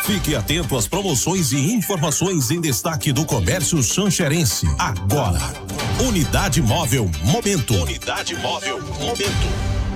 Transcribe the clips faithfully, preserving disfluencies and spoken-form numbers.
Fique atento às promoções e informações em destaque do comércio xanxerense. Agora, Unidade Móvel Momento. Unidade Móvel Momento.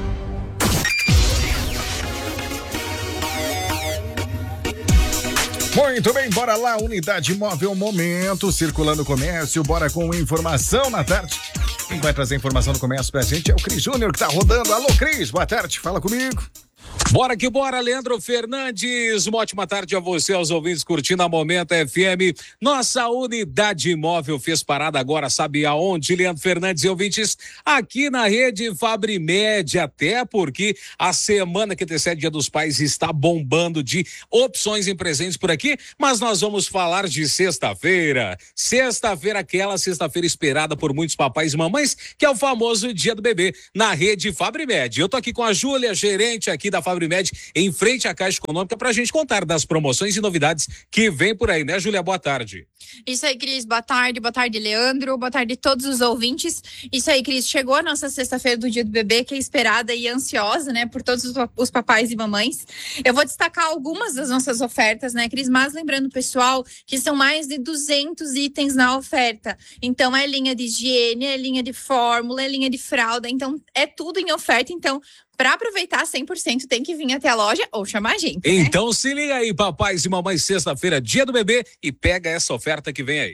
Muito bem, bora lá, Unidade Móvel Momento, circulando o comércio, bora com informação na tarde. Quem vai trazer informação do comércio pra gente é o Cris Júnior, que tá rodando. Alô, Cris, boa tarde, fala comigo. Bora que bora, Leandro Fernandes, uma ótima tarde a você, aos ouvintes curtindo a Momento F M. Nossa Unidade Móvel fez parada agora, sabe aonde, Leandro Fernandes e ouvintes? Aqui na rede Fabrimed, até porque a semana que antecede Dia dos Pais está bombando de opções em presentes por aqui, mas nós vamos falar de sexta-feira. Sexta-feira, aquela sexta-feira esperada por muitos papais e mamães, que é o famoso Dia do Bebê, na rede Fabrimed. Eu tô aqui com a Júlia, gerente aqui da Fabrimed, em frente à Caixa Econômica, pra gente contar das promoções e novidades que vem por aí, né, Júlia? Boa tarde. Isso aí, Cris, boa tarde, boa tarde, Leandro, boa tarde a todos os ouvintes. Isso aí, Cris, chegou a nossa sexta-feira do Dia do Bebê, que é esperada e ansiosa, né, por todos os, os papais e mamães. Eu vou destacar algumas das nossas ofertas, né, Cris, mas lembrando, pessoal, que são mais de duzentos itens na oferta. Então, é linha de higiene, é linha de fórmula, é linha de fralda, então é tudo em oferta, então para aproveitar cem por cento tem que vir até a loja ou chamar a gente, né? Então se liga aí, papais e mamães, sexta-feira, Dia do Bebê, e pega essa oferta que vem aí.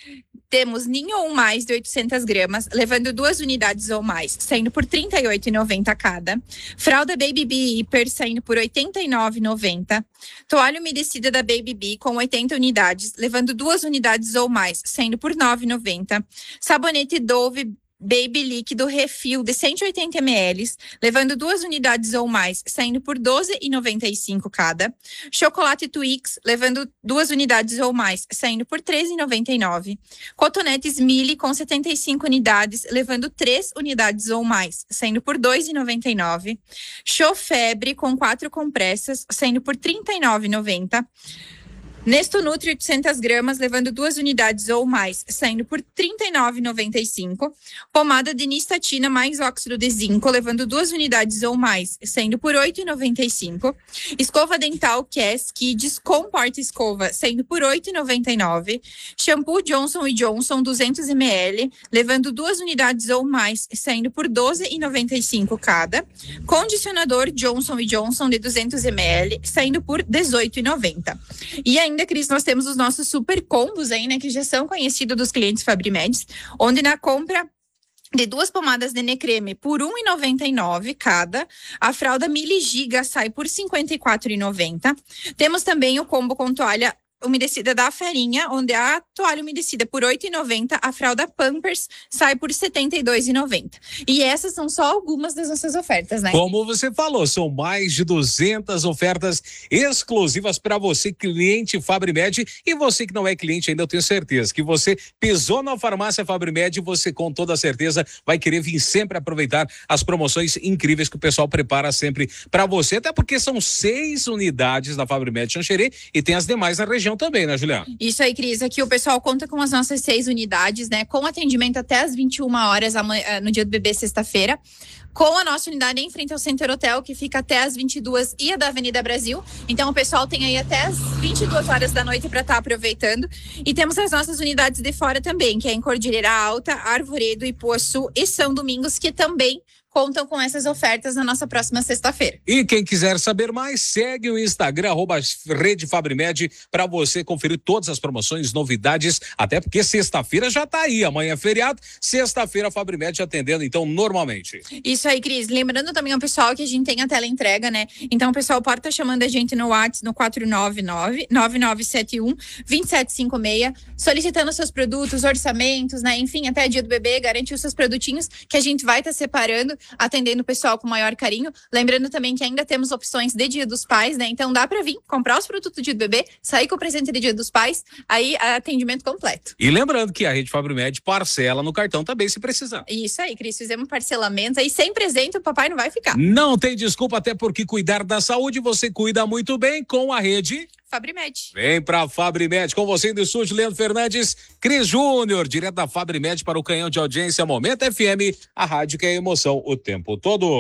Temos ninho ou mais de oitocentas gramas, levando duas unidades ou mais, saindo por trinta e oito reais e noventa centavos cada. Fralda Baby Bee Hiper, saindo por oitenta e nove reais e noventa centavos. Toalha umedecida da Baby Bee com oitenta unidades, levando duas unidades ou mais, saindo por nove reais e noventa centavos. Sabonete Dove Baby líquido refil de cento e oitenta mililitros, levando duas unidades ou mais, saindo por doze reais e noventa e cinco centavos cada. Chocolate Twix, levando duas unidades ou mais, saindo por treze reais e noventa e nove centavos. Cotonetes Mili com setenta e cinco unidades, levando três unidades ou mais, saindo por dois reais e noventa e nove centavos. Chofebre com quatro compressas, saindo por trinta e nove reais e noventa centavos. Nesto Nutri oitocentas gramas, levando duas unidades ou mais, saindo por trinta e nove reais e noventa e cinco centavos. Pomada de nistatina mais óxido de zinco, levando duas unidades ou mais, saindo por oito reais e noventa e cinco centavos. Escova dental Cass Kids com porta-escova, saindo por oito reais e noventa e nove centavos. Shampoo Johnson e Johnson duzentos mililitros, levando duas unidades ou mais, saindo por doze reais e noventa e cinco centavos cada. Condicionador Johnson e Johnson de duzentos mililitros, saindo por dezoito reais e noventa centavos. E ainda, Cris, nós temos os nossos super combos aí, né, que já são conhecidos dos clientes Fabrimed, onde na compra de duas pomadas de Necreme por um real e noventa e nove centavos cada, a fralda Mili Giga sai por cinquenta e quatro reais e noventa centavos. Temos também o combo com toalha umedecida da Ferinha, onde a toalha umedecida por oito reais e noventa centavos, a fralda Pampers sai por setenta e dois reais e noventa centavos. E essas são só algumas das nossas ofertas, né? Como você falou, são mais de duzentas ofertas exclusivas para você, cliente Fabrimed, e você que não é cliente ainda, eu tenho certeza que você pisou na farmácia Fabrimed, você com toda certeza vai querer vir sempre aproveitar as promoções incríveis que o pessoal prepara sempre para você, até porque são seis unidades da Fabrimed Xanxerê e tem as demais na região também, né, Juliana? Isso aí, Cris. Aqui o pessoal conta com as nossas seis unidades, né? Com atendimento até as vinte e uma horas no Dia do Bebê, sexta-feira. Com a nossa unidade em frente ao Center Hotel, que fica até as vinte e duas e a da Avenida Brasil. Então o pessoal tem aí até as vinte e duas horas da noite para estar tá aproveitando. E temos as nossas unidades de fora também, que é em Cordilheira Alta, Arvoredo, Ipuaçu e São Domingos, que também contam com essas ofertas na nossa próxima sexta-feira. E quem quiser saber mais, segue o Instagram, arroba Rede Fabrimed, para você conferir todas as promoções, novidades, até porque sexta-feira já tá aí, amanhã é feriado, sexta-feira a Fabrimed atendendo, então, normalmente. Isso aí, Cris. Lembrando também ao pessoal que a gente tem a tela entrega, né? Então, o pessoal pode estar chamando a gente no WhatsApp no quatro nove nove, nove nove sete um, dois sete cinco seis, solicitando seus produtos, orçamentos, né? Enfim, até Dia do Bebê, garantir os seus produtinhos que a gente vai estar separando, atendendo o pessoal com maior carinho. Lembrando também que ainda temos opções de Dia dos Pais, né? Então dá pra vir comprar os produtos do Dia do Bebê, sair com o presente de Dia dos Pais, aí atendimento completo. E lembrando que a Rede Fabrimed parcela no cartão também, se precisar. Isso aí, Cris, fizemos parcelamentos, aí sem presente o papai não vai ficar. Não tem desculpa, até porque cuidar da saúde você cuida muito bem com a Rede Fabrimed. Vem pra Fabrimed, com você do estúdio, Leandro Fernandes, Cris Júnior, direto da Fabrimed para o canhão de audiência Momento F M, a rádio que é emoção o tempo todo.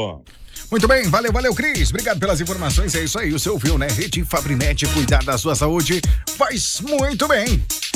Muito bem, valeu, valeu, Cris. Obrigado pelas informações. É isso aí, você ouviu, né? Rede Fabrinete, cuidar da sua saúde faz muito bem.